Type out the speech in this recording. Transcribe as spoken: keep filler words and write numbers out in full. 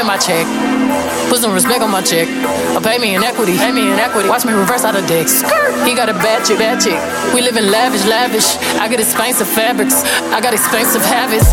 in my check. Put some respect on my check. Or pay me in equity. Pay me in equity. Watch me reverse out of dicks. He got a bad chick, bad chick. We live in lavish, lavish. I got expensive fabrics. I got expensive habits.